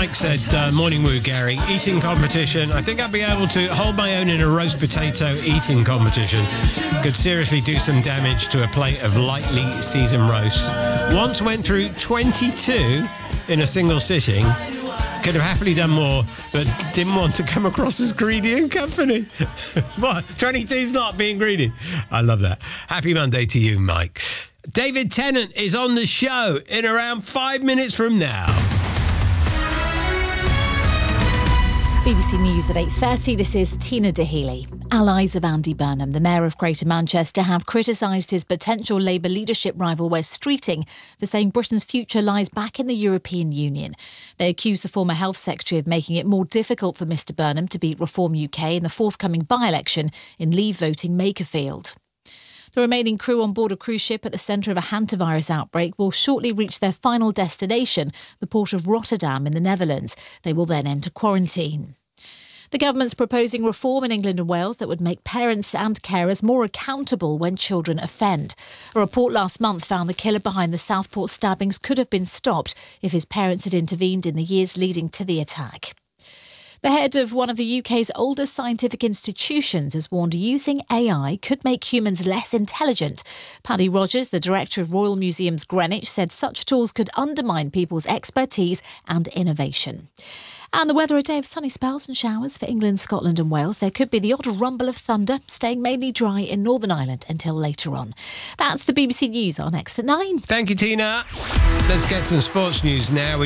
Mike said, morning woo, Gary. Eating competition. I think I'd be able to hold my own in a roast potato eating competition. Could seriously do some damage to a plate of lightly seasoned roast. Once went through 22 in a single sitting. Could have happily done more, but didn't want to come across as greedy in company. What? 22's not being greedy. I love that. Happy Monday to you, Mike. David Tennant is on the show in around 5 minutes from now. BBC News at 8:30, this is Tina Dahealy. Allies of Andy Burnham, the Mayor of Greater Manchester, have criticised his potential Labour leadership rival Wes Streeting for saying Britain's future lies back in the European Union. They accuse the former Health Secretary of making it more difficult for Mr Burnham to beat Reform UK in the forthcoming by-election in Leave voting Makerfield. The remaining crew on board a cruise ship at the centre of a hantavirus outbreak will shortly reach their final destination, the port of Rotterdam in the Netherlands. They will then enter quarantine. The government's proposing reform in England and Wales that would make parents and carers more accountable when children offend. A report last month found the killer behind the Southport stabbings could have been stopped if his parents had intervened in the years leading to the attack. The head of one of the UK's oldest scientific institutions has warned using AI could make humans less intelligent. Paddy Rogers, the director of Royal Museums Greenwich, said such tools could undermine people's expertise and innovation. And the weather, a day of sunny spells and showers for England, Scotland and Wales. There could be the odd rumble of thunder, staying mainly dry in Northern Ireland until later on. That's the BBC News. Our next at 9. Thank you, Tina. Let's get some sports news now.